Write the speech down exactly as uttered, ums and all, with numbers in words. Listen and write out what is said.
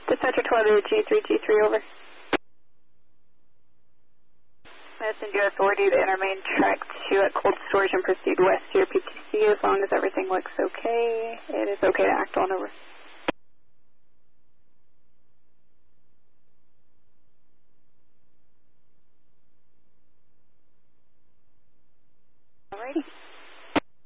Dispatcher twelve G three G three, over. Messenger authority to enter main track two at cold storage and proceed west to your P T C as long as everything looks okay. It is okay to act on, over. Alrighty.